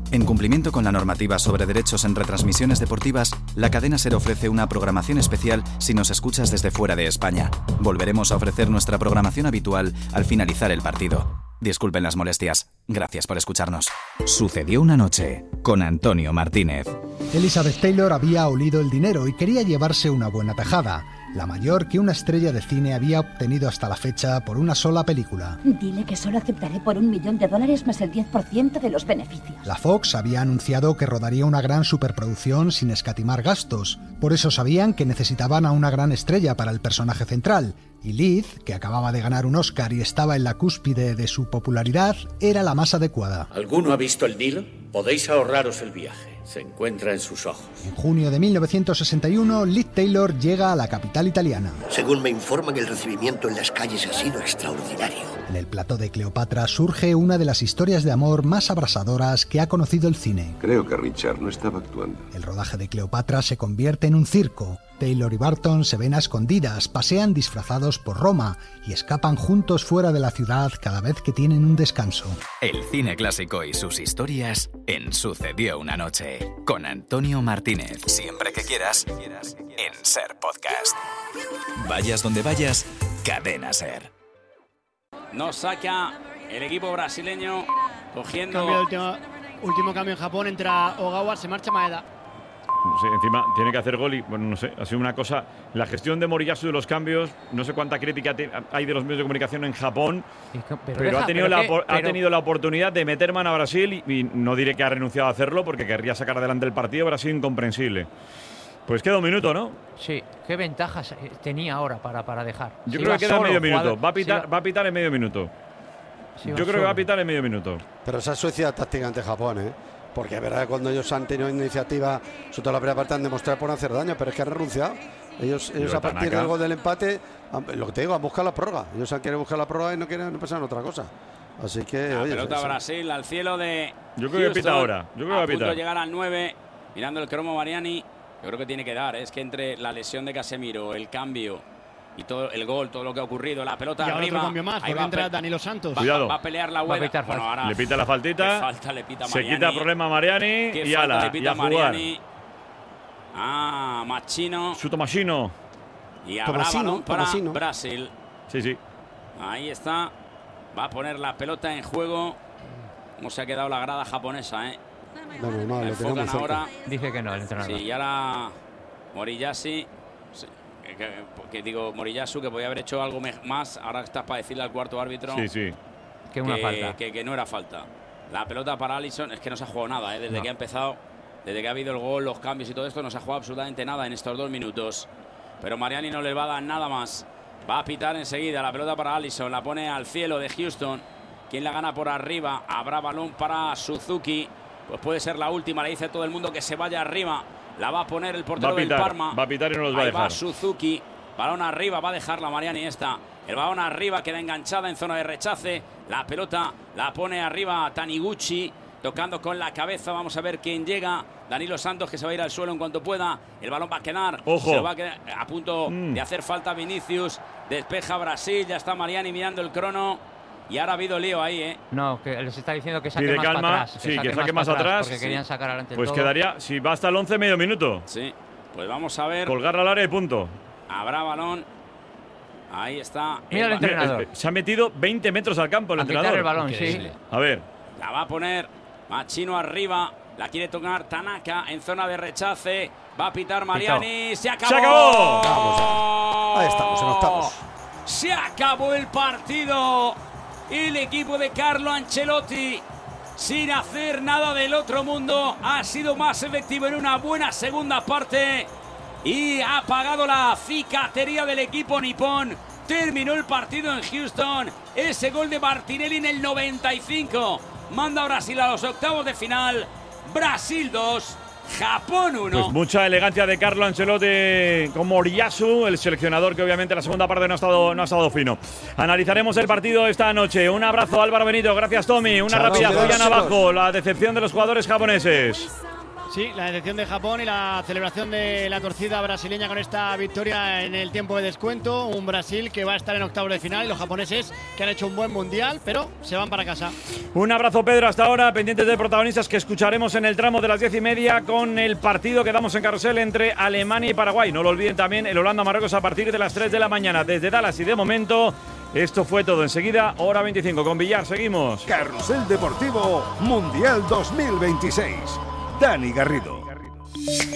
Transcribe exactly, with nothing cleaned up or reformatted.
En cumplimiento con la normativa sobre derechos en retransmisiones deportivas, la cadena SER ofrece una programación especial si nos escuchas desde fuera de España. Volveremos a ofrecer nuestra programación habitual al finalizar el partido. Disculpen las molestias. Gracias por escucharnos. Sucedió una noche con Antonio Martínez. Elizabeth Taylor había olido el dinero y quería llevarse una buena tajada, la mayor que una estrella de cine había obtenido hasta la fecha por una sola película. Dile que solo aceptaré por un millón de dólares más el diez por ciento de los beneficios. La Fox había anunciado que rodaría una gran superproducción sin escatimar gastos. Por eso sabían que necesitaban a una gran estrella para el personaje central. Y Liz, que acababa de ganar un Oscar y estaba en la cúspide de su popularidad, era la más adecuada. ¿Alguno ha visto el Nilo? Podéis ahorraros el viaje. Se encuentra en sus ojos. En junio de mil novecientos sesenta y uno, Liz Taylor llega a la capital italiana. Según me informan, el recibimiento en las calles ha sido extraordinario. En el plató de Cleopatra surge una de las historias de amor más abrasadoras que ha conocido el cine. Creo que Richard no estaba actuando. El rodaje de Cleopatra se convierte en un circo. Taylor y Barton se ven a escondidas, pasean disfrazados por Roma y escapan juntos fuera de la ciudad cada vez que tienen un descanso. El cine clásico y sus historias en Sucedió una noche con Antonio Martínez. Siempre que quieras, en SER Podcast. Vayas donde vayas, Cadena SER. Nos saca el equipo brasileño cogiendo... Cambio, último, último cambio en Japón, entra Ogawa, se marcha Maeda. Sí, encima tiene que hacer gol y, bueno, no sé, ha sido una cosa... La gestión de Moriyasu de los cambios, no sé cuánta crítica te, hay de los medios de comunicación en Japón, pero, pero, deja, ha, tenido pero la, que, ha pero... tenido la oportunidad de meter mano a Brasil y, y no diré que ha renunciado a hacerlo porque querría sacar adelante el partido, pero ha sido incomprensible. Pues queda un minuto, ¿no? Sí, qué ventajas tenía ahora para, para dejar. Yo si creo que queda solo, medio minuto, jugador, va, a pitar, si va a pitar en medio minuto. Si Yo creo solo. que va a pitar en medio minuto. Pero esa es suicida táctica ante Japón, ¿eh? Porque es verdad que cuando ellos han tenido iniciativa, sobre todo la primera parte, han demostrado por no hacer daño, pero es que han renunciado. Ellos, ellos a partir del gol del empate, lo que te digo, han buscado la prórroga. Ellos han querido buscar la prórroga y no quieren pensar en otra cosa. Así que, la oye, pelota eso. Brasil al cielo de Yo creo Houston, que pita ahora. Yo creo que va a pitar. llegar al nueve, mirando el cromo Mariani. Yo creo que tiene que dar. Es que entre la lesión de Casemiro, el cambio y todo el gol, todo lo que ha ocurrido, la pelota y arriba. Otro cambio más, porque entra Danilo Santos. Va, Cuidado. Va a pelear la huella. Bueno, ahora le pita la faltita. Falta, le pita se quita el problema a Mariani y ala, le pita y a jugar. Mariani. Ah, Machino. Su Tomasino. Y habrá balón para Tomasino. Brasil. Sí, sí. Ahí está. Va a poner la pelota en juego. ¿Cómo se ha quedado la grada japonesa, eh? No, no, no, enfocan ahora. Dice que no, el entrenador. Sí, y ahora Moriyasu. Sí, que, que digo, Moriyasu, que podía haber hecho algo más. Ahora estás para decirle al cuarto árbitro. Sí, sí. Que una que, falta. Que, que no era falta. La pelota para Alisson. Es que no se ha jugado nada, ¿eh? Desde no. que ha empezado. Desde que ha habido el gol, los cambios y todo esto, no se ha jugado absolutamente nada en estos dos minutos. Pero Mariani no le va a dar nada más. Va a pitar enseguida la pelota para Alisson. La pone al cielo de Houston. ¿Quién la gana por arriba? Habrá balón para Suzuki. Pues puede ser la última. Le dice todo el mundo que se vaya arriba. La va a poner el portero pitar, del Parma. Va a pitar y no los va a Ahí dejar. va Suzuki. Balón arriba. Va a dejarla Mariani esta. El balón arriba queda enganchada en zona de rechace. La pelota la pone arriba Taniguchi. Tocando con la cabeza. Vamos a ver quién llega. Danilo Santos, que se va a ir al suelo en cuanto pueda. El balón va a quedar. Ojo. Se va a quedar a punto mm. de hacer falta Vinicius. Despeja Brasil. Ya está Mariani mirando el crono. Y ahora ha habido lío ahí, ¿eh? No, que les está diciendo que saque Pide más calma, para atrás. Sí, que saque, que saque más, más atrás. Porque sí. querían sacar adelante Pues todo. quedaría, si va hasta el once, medio minuto. Sí, pues vamos a ver. Colgar al área y punto. Habrá balón. Ahí está. Mira el, el entrenador. Se ha metido veinte metros al campo el a entrenador. Quitar el balón, sí. A ver. La va a poner Machino arriba. La quiere tocar Tanaka en zona de rechace. Va a pitar Mariani. ¡Se acabó! ¡Se acabó! Vamos, ahí estamos, en octavos. Se acabó el partido. El equipo de Carlo Ancelotti, sin hacer nada del otro mundo, ha sido más efectivo en una buena segunda parte y ha apagado la cicatería del equipo nipón. Terminó el partido en Houston. Ese gol de Martinelli en el noventa y cinco manda a Brasil a los octavos de final. Brasil dos, Japón uno. Pues mucha elegancia de Carlo Ancelotti con Moriyasu, el seleccionador que obviamente la segunda parte no ha estado, no ha estado fino. Analizaremos el partido esta noche. Un abrazo, Álvaro Benito. Gracias, Tommy. Una Chao, rápida chao, Julián chao. abajo. La decepción de los jugadores japoneses. Sí, la decepción de Japón y la celebración de la torcida brasileña con esta victoria en el tiempo de descuento. Un Brasil que va a estar en octavos de final y los japoneses que han hecho un buen mundial, pero se van para casa. Un abrazo, Pedro, hasta ahora, pendientes de protagonistas que escucharemos en el tramo de las diez y media con el partido que damos en carrusel entre Alemania y Paraguay. No lo olviden también el Holanda-Marruecos a partir de las tres de la mañana desde Dallas. Y de momento, esto fue todo. Enseguida, hora veinticinco con Villar. Seguimos. Carrusel Deportivo Mundial dos mil veintiséis. Dani Garrido.